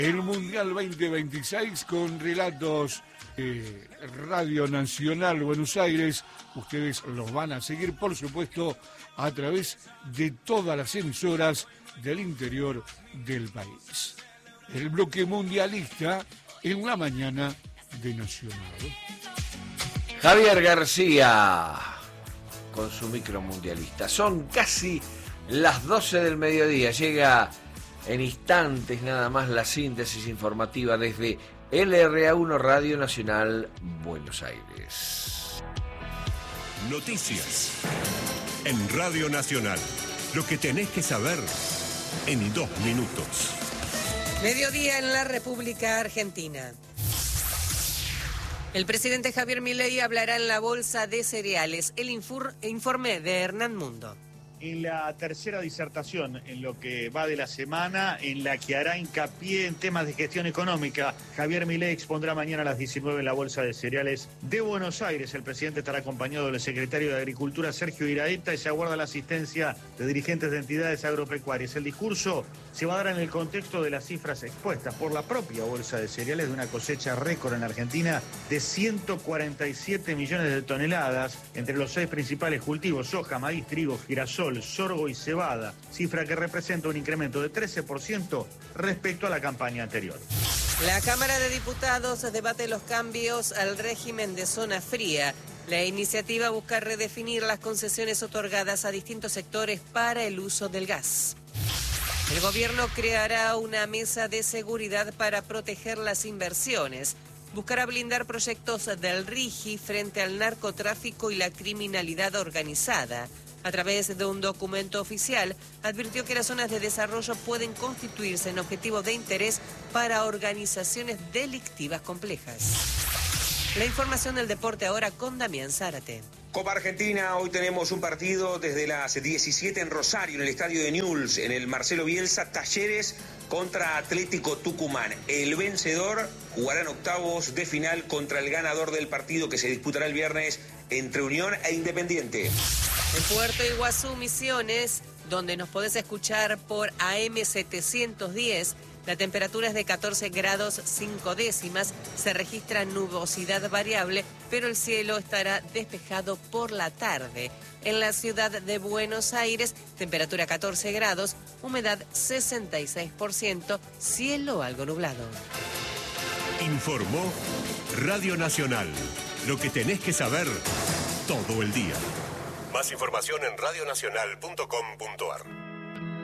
el Mundial 2026 con relatos Radio Nacional Buenos Aires. Ustedes los van a seguir, por supuesto, a través de todas las emisoras del interior del país. El bloque mundialista en la mañana de Nacional. Javier García con su micro mundialista. Son casi las 12 del mediodía. Llega en instantes nada más la síntesis informativa desde LRA1 Radio Nacional Buenos Aires. Noticias en Radio Nacional. Lo que tenés que saber en 2 minutos. Mediodía en la República Argentina. El presidente Javier Milei hablará en la Bolsa de Cereales. El informe de Hernán Mundo. En la tercera disertación, en lo que va de la semana, en la que hará hincapié en temas de gestión económica, Javier Milei expondrá mañana a las 19 en la Bolsa de Cereales de Buenos Aires. El presidente estará acompañado del secretario de Agricultura, Sergio Iraeta, y se aguarda la asistencia de dirigentes de entidades agropecuarias. El discurso se va a dar en el contexto de las cifras expuestas por la propia Bolsa de Cereales de una cosecha récord en Argentina de 147 millones de toneladas entre los 6 principales cultivos: soja, maíz, trigo, girasol, sorgo y cebada, cifra que representa un incremento de 13% respecto a la campaña anterior. La Cámara de Diputados debate los cambios al régimen de zona fría. La iniciativa busca redefinir las concesiones otorgadas a distintos sectores para el uso del gas. El gobierno creará una mesa de seguridad para proteger las inversiones. Buscará blindar proyectos del RIGI frente al narcotráfico y la criminalidad organizada. A través de un documento oficial, advirtió que las zonas de desarrollo pueden constituirse en objetivo de interés para organizaciones delictivas complejas. La información del deporte ahora con Damián Zárate. Copa Argentina, hoy tenemos un partido desde las 17 en Rosario, en el estadio de Newell's, en el Marcelo Bielsa, Talleres contra Atlético Tucumán. El vencedor jugará en octavos de final contra el ganador del partido que se disputará el viernes entre Unión e Independiente. En Puerto Iguazú, Misiones, donde nos podés escuchar por AM 710, la temperatura es de 14 grados 5 décimas, se registra nubosidad variable, pero el cielo estará despejado por la tarde. En la ciudad de Buenos Aires, temperatura 14 grados, humedad 66%, cielo algo nublado. Informó Radio Nacional. Lo que tenés que saber todo el día. Más información en radionacional.com.ar.